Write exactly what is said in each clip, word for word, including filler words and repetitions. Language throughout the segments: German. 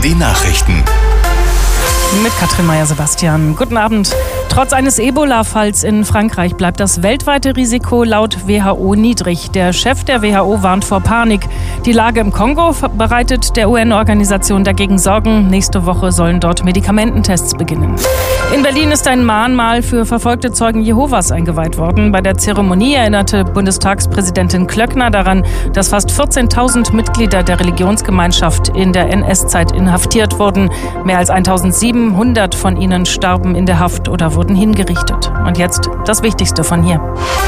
Die Nachrichten. Mit Katrin Meyer-Sebastian. Guten Abend. Trotz eines Ebola-Falls in Frankreich bleibt das weltweite Risiko laut W H O niedrig. Der Chef der W H O warnt vor Panik. Die Lage im Kongo bereitet der U N-Organisation dagegen Sorgen. Nächste Woche sollen dort Medikamententests beginnen. In Berlin ist ein Mahnmal für verfolgte Zeugen Jehovas eingeweiht worden. Bei der Zeremonie erinnerte Bundestagspräsidentin Klöckner daran, dass fast vierzehntausend Mitglieder der Religionsgemeinschaft in der N S-Zeit inhaftiert wurden. Mehr als eintausendsiebenhundert von ihnen starben in der Haft oder wurden hingerichtet. Und jetzt das Wichtigste von hier.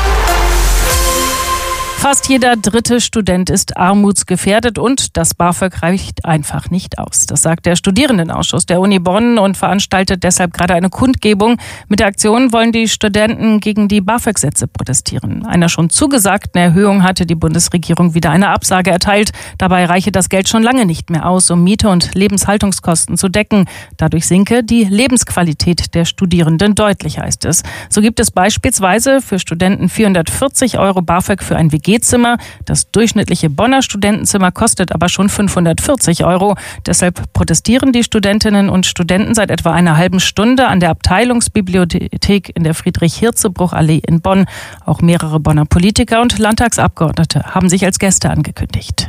Fast jeder dritte Student ist armutsgefährdet und das BAföG reicht einfach nicht aus. Das sagt der Studierendenausschuss der Uni Bonn und veranstaltet deshalb gerade eine Kundgebung. Mit der Aktion wollen die Studenten gegen die BAföG-Sätze protestieren. Einer schon zugesagten Erhöhung hatte die Bundesregierung wieder eine Absage erteilt. Dabei reiche das Geld schon lange nicht mehr aus, um Miete und Lebenshaltungskosten zu decken. Dadurch sinke die Lebensqualität der Studierenden deutlich, heißt es. So gibt es beispielsweise für Studenten vierhundertvierzig Euro BAföG für ein W G Zimmer. Das durchschnittliche Bonner Studentenzimmer kostet aber schon fünfhundertvierzig Euro. Deshalb protestieren die Studentinnen und Studenten seit etwa einer halben Stunde an der Abteilungsbibliothek in der Friedrich-Hirzebruch-Allee in Bonn. Auch mehrere Bonner Politiker und Landtagsabgeordnete haben sich als Gäste angekündigt.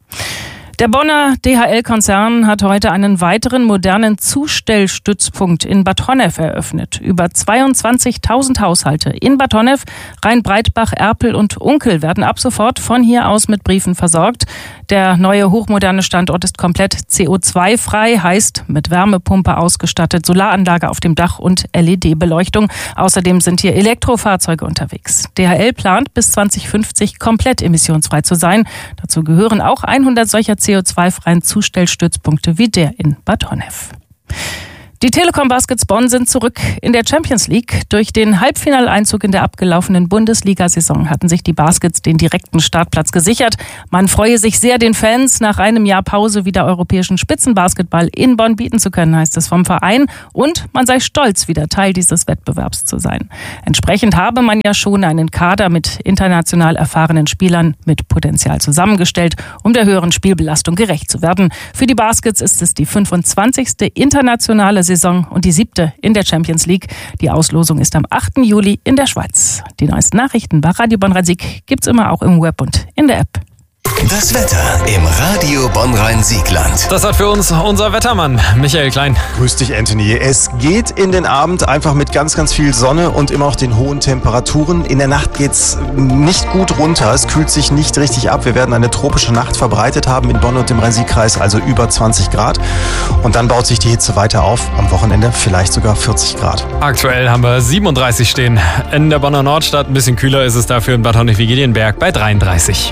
Der Bonner D H L-Konzern hat heute einen weiteren modernen Zustellstützpunkt in Bad Honnef eröffnet. Über zweiundzwanzigtausend Haushalte in Bad Honnef, Rheinbreitbach, Erpel und Unkel werden ab sofort von hier aus mit Briefen versorgt. Der neue hochmoderne Standort ist komplett C O zwei frei, heißt mit Wärmepumpe ausgestattet, Solaranlage auf dem Dach und L E D-Beleuchtung. Außerdem sind hier Elektrofahrzeuge unterwegs. D H L plant bis zweitausendfünfzig komplett emissionsfrei zu sein. Dazu gehören auch hundert solcher C O zwei freien Zustellstützpunkte wie der in Bad Honnef. Die Telekom Baskets Bonn sind zurück in der Champions League. Durch den Halbfinaleinzug in der abgelaufenen Bundesliga-Saison hatten sich die Baskets den direkten Startplatz gesichert. Man freue sich sehr, den Fans nach einem Jahr Pause wieder europäischen Spitzenbasketball in Bonn bieten zu können, heißt es vom Verein. Und man sei stolz, wieder Teil dieses Wettbewerbs zu sein. Entsprechend habe man ja schon einen Kader mit international erfahrenen Spielern mit Potenzial zusammengestellt, um der höheren Spielbelastung gerecht zu werden. Für die Baskets ist es die fünfundzwanzigste internationale Saison und die siebte in der Champions League. Die Auslosung ist am achten Juli in der Schweiz. Die neuesten Nachrichten bei Radio Bonn-Rhein-Sieg gibt's immer auch im Web und in der App. Das Wetter im Radio Bonn-Rhein-Siegland. Das hat für uns unser Wettermann, Michael Klein. Grüß dich, Anthony. Es geht in den Abend einfach mit ganz, ganz viel Sonne und immer noch den hohen Temperaturen. In der Nacht geht's nicht gut runter. Es kühlt sich nicht richtig ab. Wir werden eine tropische Nacht verbreitet haben in Bonn und im Rhein-Sieg-Kreis, also über zwanzig Grad. Und dann baut sich die Hitze weiter auf. Am Wochenende vielleicht sogar vierzig Grad. Aktuell haben wir siebenunddreißig stehen. In der Bonner Nordstadt ein bisschen kühler ist es dafür in Bad Honnef-Wigelienberg bei dreiunddreißig.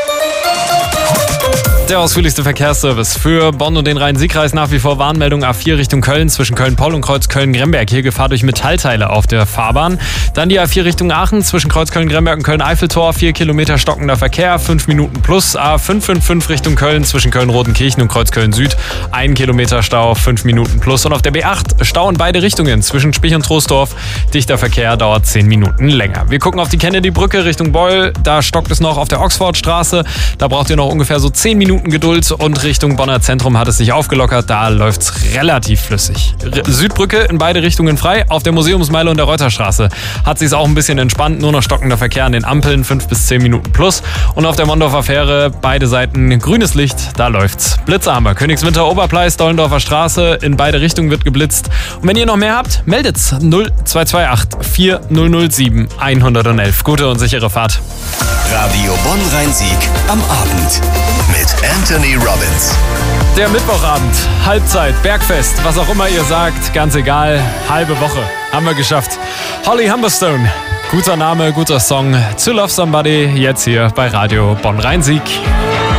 Der ausführlichste Verkehrsservice für Bonn und den Rhein-Sieg-Kreis. Nach wie vor Warnmeldung A vier Richtung Köln zwischen Köln-Poll und Kreuz Köln-Gremberg. Hier Gefahr durch Metallteile auf der Fahrbahn. Dann die A vier Richtung Aachen zwischen Kreuz Köln-Gremberg und Köln-Eiffeltor. vier Kilometer stockender Verkehr, fünf Minuten plus. A fünf fünf fünf Richtung Köln zwischen Köln-Rodenkirchen und Kreuz Köln-Süd. ein Kilometer Stau, fünf Minuten plus. Und auf der B acht Stau in beide Richtungen zwischen Spich und Troisdorf. Dichter Verkehr dauert zehn Minuten länger. Wir gucken auf die Kennedy-Brücke Richtung Beul. Da stockt es noch auf der Oxfordstraße. Da braucht ihr noch ungefähr so zehn Minuten Geduld. Und Richtung Bonner Zentrum hat es sich aufgelockert. Da läuft's relativ flüssig. R- Südbrücke in beide Richtungen frei. Auf der Museumsmeile und der Reuterstraße hat sich's auch ein bisschen entspannt. Nur noch stockender Verkehr an den Ampeln, fünf bis zehn Minuten plus. Und auf der Mondorfer Fähre beide Seiten grünes Licht. Da läuft's. Blitzer haben wir. Königswinter, Oberpleis, Dollendorfer Straße. In beide Richtungen wird geblitzt. Und wenn ihr noch mehr habt, meldet's. null zwei zwei acht vier null null sieben eins null eins. Gute und sichere Fahrt. Radio Bonn-Rhein-Sieg am Abend mit Anthony Robbins. Der Mittwochabend, Halbzeit, Bergfest, was auch immer ihr sagt, ganz egal, halbe Woche, haben wir geschafft. Holly Humberstone, guter Name, guter Song, To Love Somebody, jetzt hier bei Radio Bonn-Rhein-Sieg.